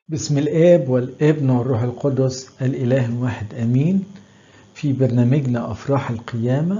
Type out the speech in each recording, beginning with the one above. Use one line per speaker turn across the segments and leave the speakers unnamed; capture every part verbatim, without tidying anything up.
بسم الآب والابن والروح القدس الإله الواحد آمين. في برنامجنا أفراح القيامة.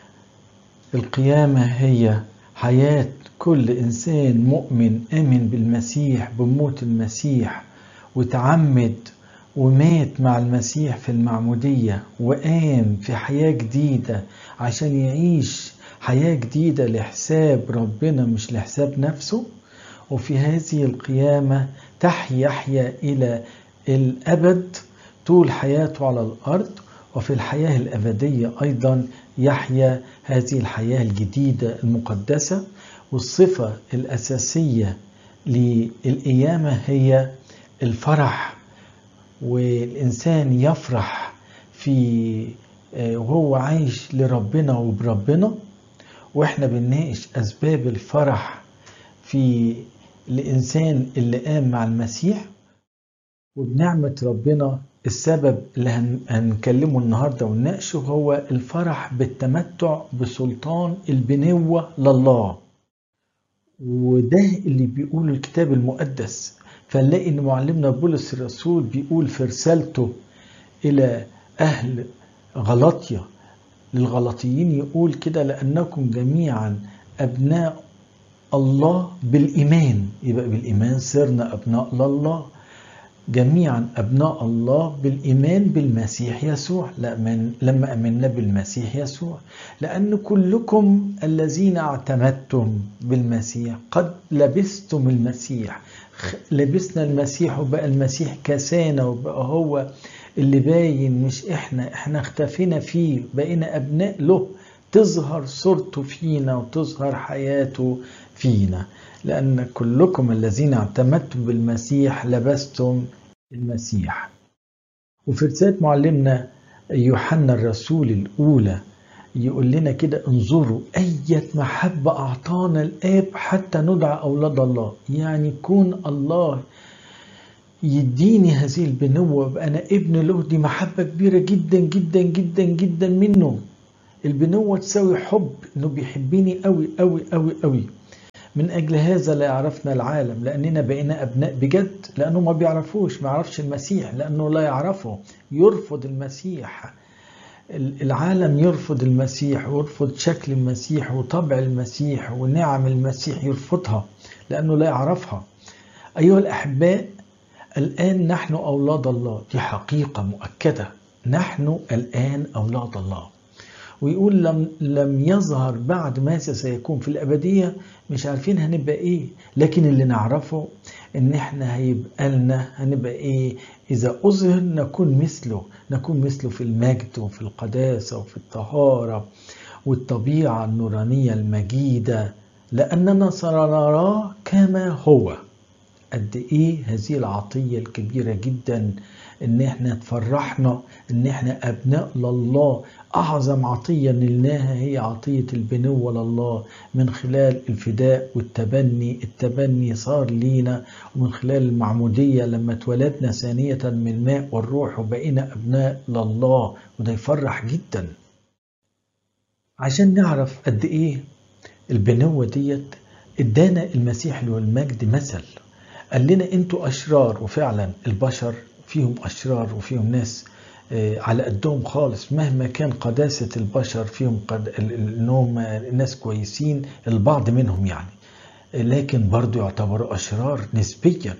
القيامة هي حياة كل إنسان مؤمن آمن بالمسيح بموت المسيح وتعمد ومات مع المسيح في المعمودية وقام في حياة جديدة عشان يعيش حياة جديدة لحساب ربنا مش لحساب نفسه. وفي هذه القيامة تحيا يحيا إلى الأبد طول حياته على الأرض، وفي الحياة الأبدية أيضا يحيا هذه الحياة الجديدة المقدسة. والصفة الأساسية للقيامة هي الفرح، والإنسان يفرح في وهو عايش لربنا وبربنا. وإحنا بنناقش أسباب الفرح في الإنسان اللي قام مع المسيح، وبنعمة ربنا السبب اللي هنكلمه النهاردة ونناقشه هو الفرح بالتمتع بسلطان البنوة لله. وده اللي بيقول الكتاب المقدس. فنلاقي ان معلمنا بولس الرسول بيقول في رسالته إلى أهل غلاطيا للغلاطيين يقول كده: لأنكم جميعا أبناء الله بالإيمان. يبقى بالإيمان صرنا أبناء لله، جميعا أبناء الله بالإيمان بالمسيح يسوع. لما أمنا بالمسيح يسوع، لأن كلكم الذين اعتمدتم بالمسيح قد لبستم المسيح. لبسنا المسيح وبقى المسيح كسانا وبقى هو اللي باين، مش إحنا إحنا اختفينا فيه، بقينا أبناء له، تظهر صورته فينا وتظهر حياته فينا. لأن كلكم الذين اعتمدتم بالمسيح لبستم المسيح. وفي رسالة معلمنا يوحنا الرسول الأولى يقول لنا كده: انظروا أية محبة أعطانا الآب حتى ندعى أولاد الله. يعني كون الله يديني هذه البنوة وابقى أنا ابن له، دي محبة كبيرة جدا جدا جدا جدا منه. البنوة تساوي حب، انه بيحبني قوي قوي قوي قوي. من اجل هذا لا يعرفنا العالم لاننا بقينا ابناء بجد، لانه ما بيعرفوش، ما يعرفش المسيح لانه لا يعرفه، يرفض المسيح. العالم يرفض المسيح ويرفض شكل المسيح وطبع المسيح ونعم المسيح، يرفضها لانه لا يعرفها. ايها الاحباء، الان نحن اولاد الله، دي حقيقة مؤكدة، نحن الان اولاد الله. ويقول لم, لم يظهر بعد ماذا سيكون في الأبدية، مش عارفين هنبقى إيه، لكن اللي نعرفه إن إحنا هيبقى لنا هنبقى إيه إذا أظهر، نكون مثله، نكون مثله في المجد وفي القداسة وفي الطهارة والطبيعة النورانية المجيدة، لأننا سنراه كما هو. قد إيه هذه العطية الكبيرة جدا إن إحنا تفرحنا إن إحنا أبناء لله. أعظم عطية نلناها هي عطية البنوة لله من خلال الفداء والتبني. التبني صار لينا ومن خلال المعمودية لما اتولدنا ثانية من الماء والروح وبقينا أبناء لله، وده يفرح جدا. عشان نعرف قد إيه البنوة ديت، ادانا المسيح له المجد مثل، قال لنا انتوا أشرار. وفعلا البشر فيهم أشرار وفيهم ناس على قدهم خالص، مهما كان قداسة البشر فيهم قد انهم ناس كويسين البعض منهم يعني، لكن برضو يعتبروا أشرار نسبيا.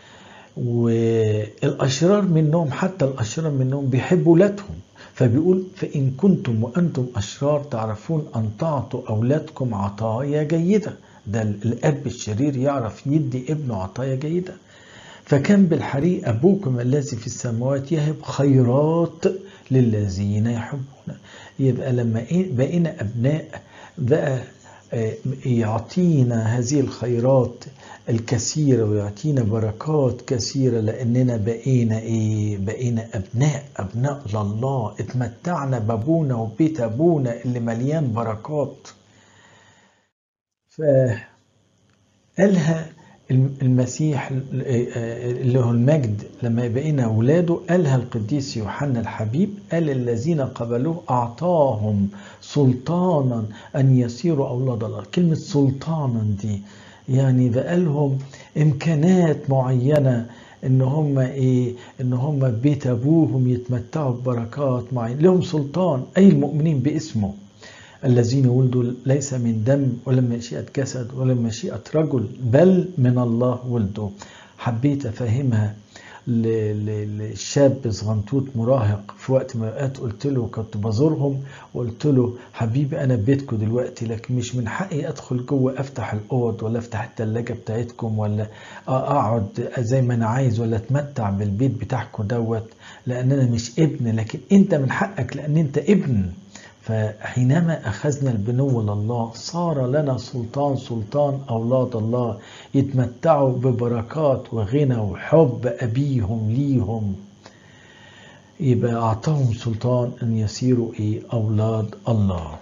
والأشرار منهم، حتى الأشرار منهم بيحبوا ولادهم. فبيقول: فإن كنتم وأنتم أشرار تعرفون أن تعطوا أولادكم عطايا جيدة. ده الأب الشرير يعرف يدي ابنه عطايا جيدة. فكان بالحري أبوكم الذي في السماوات يهب خيرات للذين يحبون. يبقى لما بقينا أبناء بقى يعطينا هذه الخيرات الكثيرة ويعطينا بركات كثيرة، لأننا بقينا إيه؟ بقينا أبناء أبناء لله. اتمتعنا بابونا وبيت أبونا اللي مليان بركات. فقالها المسيح اللي هو المجد لما بقينا أولاده، قالها القديس يوحنا الحبيب، قال: الذين قبلوه أعطاهم سلطانا أن يصيروا أولاد الله. كلمة سلطانا دي يعني بقى لهم إمكانات معينة ان هم ايه، ان هم بيت ابوهم يتمتعوا ببركات معين، لهم سلطان اي المؤمنين باسمه، الذين ولدوا ليس من دم ولا من مشيئة جسد ولا من مشيئة رجل بل من الله ولدوا. حبيت افهمها للشاب صغنطوط مراهق في وقت من الاوقات، قلت له كنت بزورهم وقلت له حبيبي انا بيتكم دلوقتي، لكن مش من حقي ادخل جوه افتح الاوض ولا افتح الثلاجه بتاعتكم ولا اقعد زي ما انا عايز ولا اتمتع بالبيت بتاعكم دوت، لان انا مش ابن، لكن انت من حقك لان انت ابن. فحينما أخذنا البنو لله صار لنا سلطان، سلطان أولاد الله يتمتعوا ببركات وغنى وحب أبيهم ليهم، يبقى أعطاهم سلطان أن يصيروا إيه؟ أولاد الله.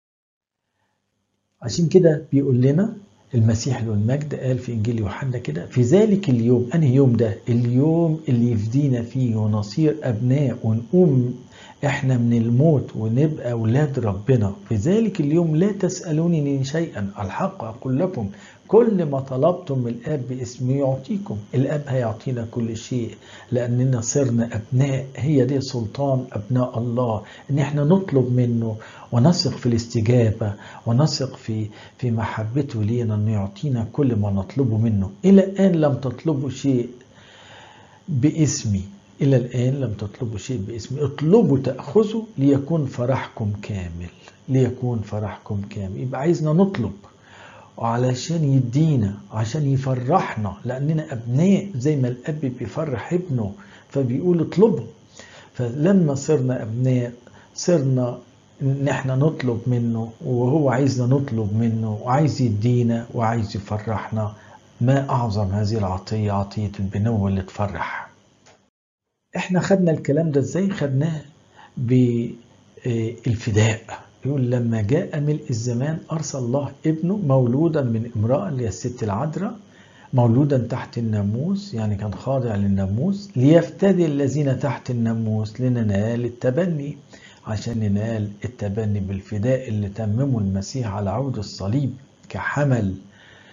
عشان كده بيقول لنا المسيح له المجد قال في إنجيل يوحنا كده، في ذلك اليوم، أنهي يوم ده؟ اليوم اللي يفدينا فيه ونصير أبناء ونقوم احنا من الموت ونبقى اولاد ربنا. في ذلك اليوم لا تسألونني شيئا، الحق اقول لكم كل ما طلبتم من الاب باسمي يعطيكم. الاب هيعطينا كل شيء لاننا صرنا ابناء. هي دي سلطان ابناء الله، ان احنا نطلب منه ونثق في الاستجابة ونثق في في محبته لينا انه يعطينا كل ما نطلبه منه. الى الان لم تطلبوا شيء باسمي، إلى الآن لم تطلبوا شيء باسمي، اطلبوا تأخذوا ليكون فرحكم كامل، ليكون فرحكم كامل. يبقى عايزنا نطلب علشان يدينا، عشان يفرحنا، لأننا أبناء زي ما الأب بيفرح ابنه فبيقول اطلبوا. فلما صرنا أبناء صرنا ان احنا نطلب منه، وهو عايزنا نطلب منه، وعايز يدينا وعايز يفرحنا. ما أعظم هذه العطية، عطية البنو اللي تفرح. احنا خدنا الكلام ده ازاي؟ خدناه بالفداء. يقول لما جاء ملء الزمان أرسل الله ابنه مولودا من امرأة اللي هي الست العذراء، مولودا تحت الناموس، يعني كان خاضع للناموس، ليفتدي الذين تحت الناموس لننال التبني، عشان ننال التبني بالفداء اللي تممه المسيح على عود الصليب كحمل